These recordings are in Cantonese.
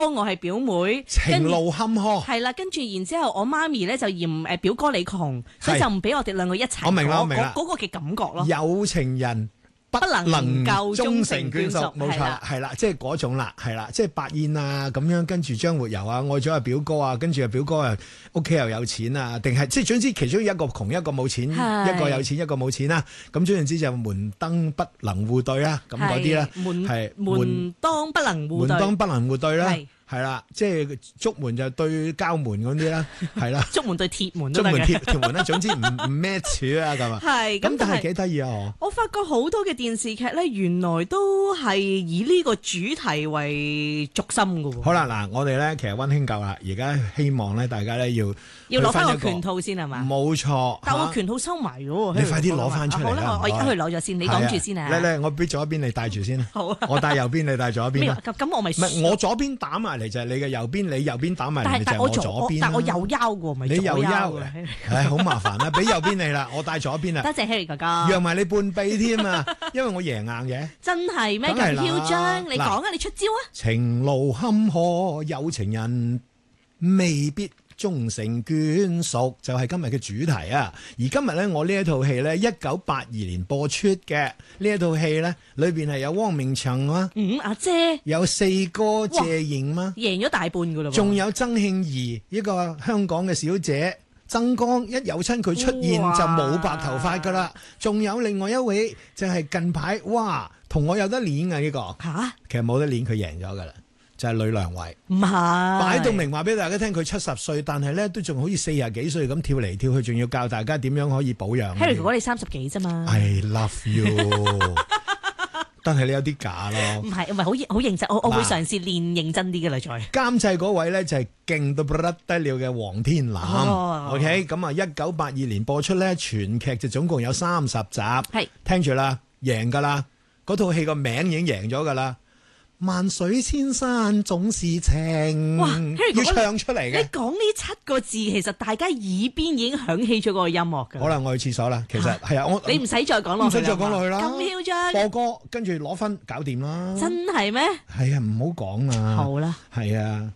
我係表妹， 情路坎坷。 係啦，跟住然之後我媽咪咧就嫌表哥你窮，所以就唔俾我哋兩個一齊。 我明啦，我明啦， 嗰個嘅感覺咯。 有情人不能夠終成眷屬，冇錯啦，係啦，即係嗰種啦，係啦，即係白燕啊咁樣，跟住張活游啊，愛咗阿表哥啊，跟住阿表哥啊屋企又有錢啊，定係即係總之其中一個窮一個冇錢，一個有錢一個冇錢啦，咁總言之就門當不能戶對啦，咁嗰啲啦，係門當不能戶對啦。係啦，即係竹門就對膠門嗰啲啦，係啦， 竹門對鐵門都得嘅， 鐵門咧，總之唔 match 啊咁啊。係咁，但係幾得意啊！我發覺好多嘅電視劇咧，原來都係以呢個主題為軸心噶。 好啦，嗱，我哋咧其實溫馨夠啦，而家希望咧大家咧要攞翻個拳套先係嘛？冇錯， 但我拳套收埋咗， 你快啲攞翻出嚟。 好啦，我而家去攞咗先，你講住先啊。 嚟，我俾左邊你帶住先。 好， 我帶右邊，你帶左邊。 咁我咪唔係我左邊打埋嚟就係你嘅右邊，你右邊打埋嚟就係我左邊。 但我右腰喎，咪你右腰嘅，唉，好麻煩啦，俾右邊你啦，我帶左邊啦。 多謝 Harry 哥哥， 讓埋你半臂添啊，因為我贏硬嘅。 真係咩咁囂張？你講啊，你出招啊！ 情路坎坷，有情人未必終成眷屬，就係今日嘅主題啊！而今日咧，我呢一套戲咧，1982年播出嘅呢一套戲咧，裏邊係有汪明荃啦， 阿姐，有四哥謝賢啦， 贏咗大半噶啦， 仲有曾慶儀一個香港嘅小姐，曾江一有親佢出現就冇白頭髮噶啦，仲有另外一位就係近排同我有得練嘅呢個其實冇得練，佢贏咗噶啦。就係呂良偉， 唔係擺到明話俾大家聽，佢70歲，但係咧都仲好似40幾歲咁跳嚟跳去，仲要教大家點樣可以保養。 Harry 哥哥你30幾啫嘛 ？I love you， 但係你有啲假咯。唔係好認真，我會嘗試練認真啲嘅啦。再監製嗰位咧就係勁到不得了嘅黃天藍。OK， 咁啊1982年播出咧，全劇就總共有30集。係聽住啦，贏噶啦，嗰套戲個名已經贏咗噶啦。萬水千山總是情，哇！要唱出嚟嘅。你講呢7個字，其實大家耳邊已經響起咗個音樂㗎。好啦，我去廁所啦。其實係啊，你唔使再講落去，唔使再講落去啦。咁囂張，播歌跟住攞分搞掂啦。真係咩？係啊，唔好講啊。好啦，係啊，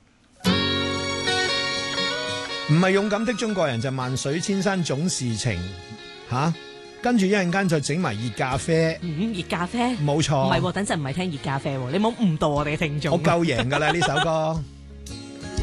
唔係勇敢的中國人就萬水千山總是情嚇。跟住一陣間就整埋熱咖啡，熱咖啡冇錯，唔係，等陣唔係聽熱咖啡，你冇誤導我哋嘅聽眾。我夠贏㗎啦呢首歌。